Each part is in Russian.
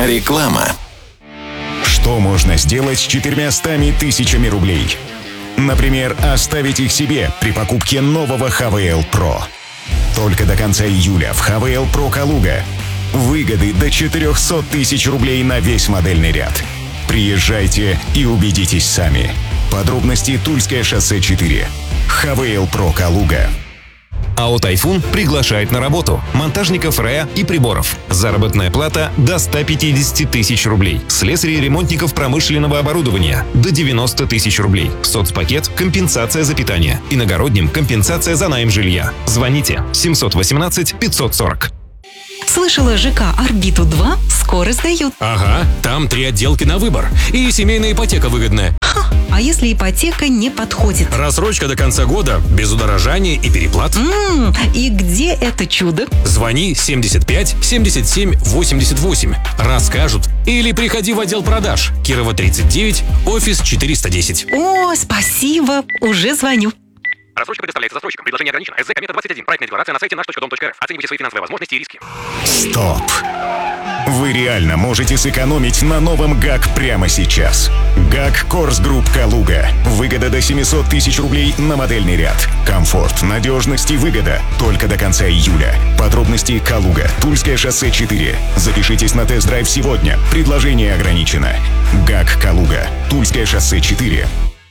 Реклама. Что можно сделать с 400 000 рублей? Например, оставить их себе при покупке нового ХВЛ Pro. Только до конца июля в ХВЛ Pro Калуга выгоды до 400 000 рублей на весь модельный ряд. Приезжайте и убедитесь сами. Подробности: Тульское шоссе 4. ХВЛ Pro Калуга. АО «Тайфун» приглашает на работу монтажников РЭА и приборов. Заработная плата до 150 000 рублей. Слесарей и ремонтников промышленного оборудования до 90 000 рублей. Соцпакет – компенсация за питание. Иногородним – компенсация за найм жилья. Звоните 718 540. Слышала, ЖК «Орбиту-2» скоро сдают. Ага, там 3 отделки на выбор. И семейная ипотека выгодная. А если ипотека не подходит? Рассрочка до конца года, без удорожания и переплат. И где это чудо? Звони 75 77 88. Расскажут. Или приходи в отдел продаж. Кирова 39, офис 410. О, спасибо, уже звоню. Рассрочка предоставляется застройщикам. Предложение ограничено. СЗ Комета 21. Проектная декларация на сайте наш.дом.рф. Оценивайте свои финансовые возможности и риски. Стоп! Вы реально можете сэкономить на новом ГАК прямо сейчас. ГАК Корс Групп Калуга. Выгода до 700 000 рублей на модельный ряд. Комфорт, надежность и выгода только до конца июля. Подробности: Калуга, Тульское шоссе 4. Запишитесь на тест-драйв сегодня. Предложение ограничено. ГАК Калуга, Тульское шоссе 4.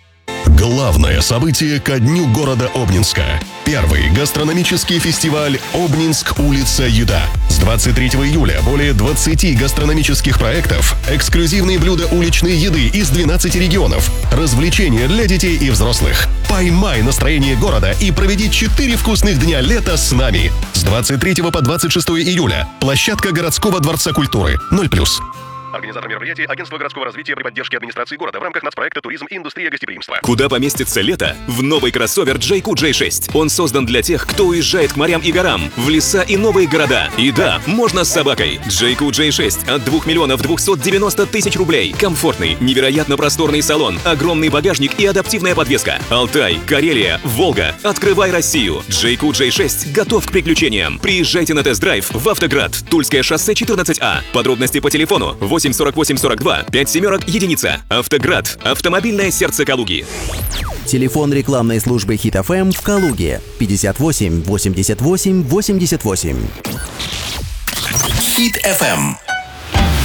Главное событие ко дню города Обнинска. Первый гастрономический фестиваль «Обнинск. Улица Еда». С 23 июля более 20 гастрономических проектов, эксклюзивные блюда уличной еды из 12 регионов, развлечения для детей и взрослых. Поймай настроение города и проведи 4 вкусных дня лета с нами. С 23 по 26 июля. Площадка городского дворца культуры. 0+. Организатор мероприятия — Агентство городского развития при поддержке администрации города в рамках нацпроекта «Туризм и индустрия гостеприимства». Куда поместится лето? В новый кроссовер JQ J6. Он создан для тех, кто уезжает к морям и горам, в леса и новые города. И да, можно с собакой. JQ J6 от 2 290 000 рублей. Комфортный, невероятно просторный салон, огромный багажник и адаптивная подвеска. Алтай, Карелия, Волга. Открывай Россию. JQ J6 готов к приключениям. Приезжайте на тест-драйв в Автоград. Тульское шоссе 14А. Подробности по телефону 84842 5 единица. Автоград. Автомобильное сердце Калуги. Телефон рекламной службы Hit FM в Калуге 58 88 88. Hit FM.